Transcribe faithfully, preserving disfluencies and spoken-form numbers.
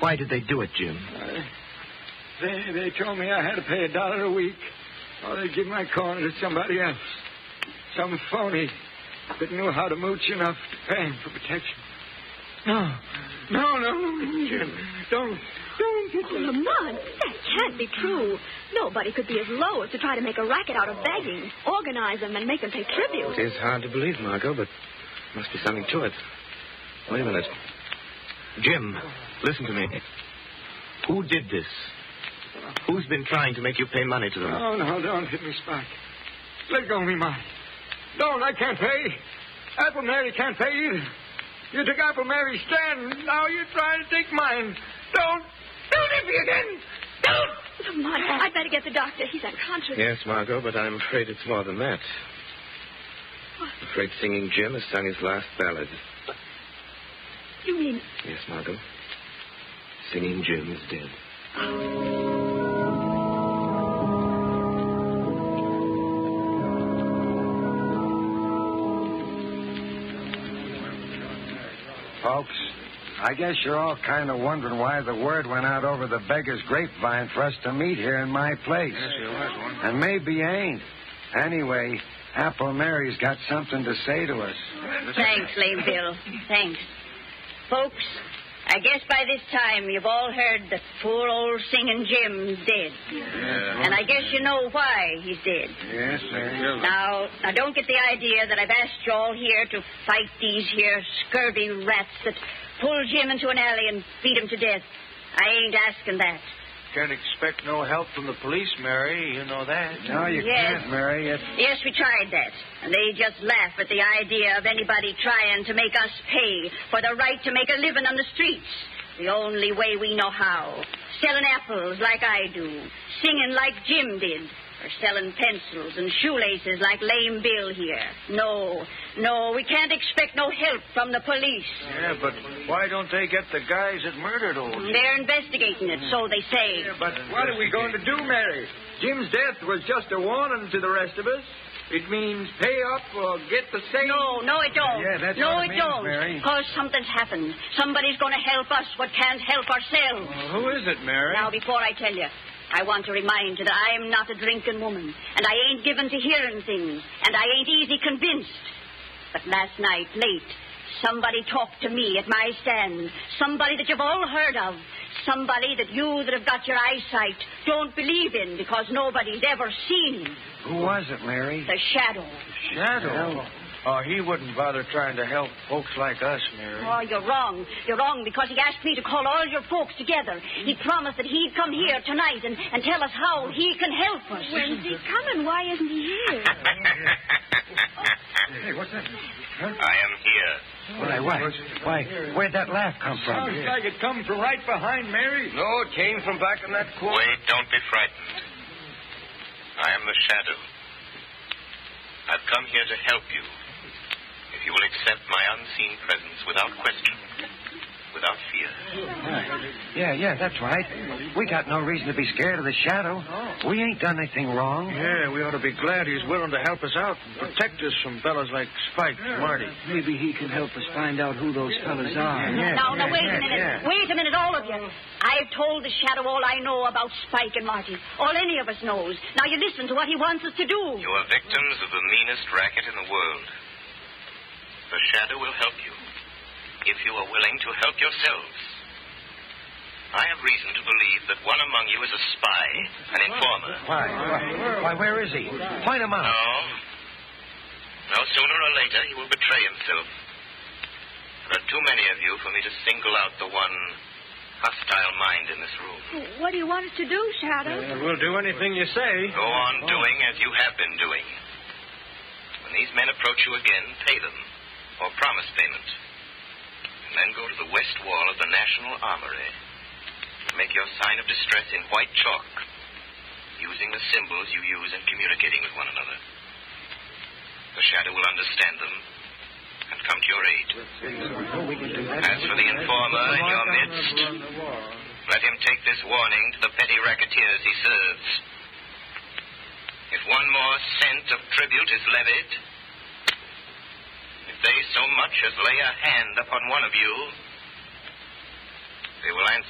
Why did they do it, Jim? Uh, they, they told me I had to pay a dollar a week, or they'd give my corner to somebody else. Some phony that knew how to mooch enough to pay him for protection. No, no, no, Jim, don't, don't get Oh, Lamont, that can't be true. Nobody could be as low as to try to make a racket out of begging, organize them, and make them pay tribute. It is hard to believe, Margot, but there must be something to it. Wait a minute. Jim, listen to me. Who did this? Who's been trying to make you pay money to them? Oh, no, don't hit me, Spike. Let go of me, Mike. Don't, I can't pay. Apple Mary can't pay either. You took Apple Mary's stand. Now you're trying to take mine. Don't. Don't hit me again. Don't. Lamont, I'd better get the doctor. He's unconscious. Yes, Margot, but I'm afraid it's more than that. What? I'm afraid Singing Jim has sung his last ballad. You mean... Yes, Margot. Singing Jim is dead. Folks, I guess you're all kind of wondering why the word went out over the beggar's grapevine for us to meet here in my place. Yes, there was one. And maybe you ain't. Anyway, Apple Mary's got something to say to us. Thanks, Lame Bill. Thanks. Folks, I guess by this time you've all heard that poor old Singing Jim's dead. Yeah. And I guess you know why he's dead. Yes, sir. Now, now don't get the idea that I've asked you all here to fight these here scurvy rats that pull Jim into an alley and beat him to death. I ain't asking that. Can't expect no help from the police, Mary. You know that. No, you Yes. can't, Mary. It's... Yes, we tried that. And they just laugh at the idea of anybody trying to make us pay for the right to make a living on the streets. The only way we know how. Selling apples like I do. Singing like Jim did. Or selling pencils and shoelaces like Lame Bill here. No, no, we can't expect no help from the police. Yeah, but why don't they get the guys that murdered old Jim? They're investigating it, so they say. Yeah, but what are we going to do, Mary? Jim's death was just a warning to the rest of us. It means pay up or get the same... No, no, it don't. Yeah, that's no, what it it means, don't. Mary. Because something's happened. Somebody's going to help us what can't help ourselves. Well, who is it, Mary? Now, before I tell you, I want to remind you that I am not a drinking woman, and I ain't given to hearing things, and I ain't easy convinced. But last night, late, somebody talked to me at my stand. Somebody that you've all heard of. Somebody that you that have got your eyesight don't believe in because nobody's ever seen him. Who was it, Mary? The Shadow. Shadow. Oh, he wouldn't bother trying to help folks like us, Mary. Oh, you're wrong. You're wrong because he asked me to call all your folks together. He promised that he'd come here tonight and, and tell us how he can help us. When's he coming? Why isn't he here? Hey, what's that? Huh? I am here. Why, why, why, where'd that laugh come from? Sounds like it come from right behind Mary. No, it came from back in that corner. Wait, don't be frightened. I am the Shadow. I've come here to help you. If you will accept my unseen presence without question, without fear. Yeah, yeah, that's right. We got no reason to be scared of the Shadow. We ain't done anything wrong. Yeah, we ought to be glad he's willing to help us out and protect us from fellas like Spike and Marty. Maybe he can help us find out who those fellas are. Yeah, now, now, yeah, wait yeah, a minute. yeah. Wait a minute, all of you. I've told the Shadow all I know about Spike and Marty. All any of us knows. Now, you listen to what he wants us to do. You are victims of the meanest racket in the world. The Shadow will help you, if you are willing to help yourselves. I have reason to believe that one among you is a spy, an informer. Why, why, why, where is he? Point him out. No. No, sooner or later he will betray himself. There are too many of you for me to single out the one hostile mind in this room. What do you want us to do, Shadow? Uh, we'll do anything you say. Go on doing as you have been doing. When these men approach you again, pay them, or promise payment. And then go to the west wall of the National Armory. Make your sign of distress in white chalk, using the symbols you use in communicating with one another. The Shadow will understand them and come to your aid. As for the informer in your midst, let him take this warning to the petty racketeers he serves. If one more cent of tribute is levied, if they so much as lay a hand upon one of you, they will answer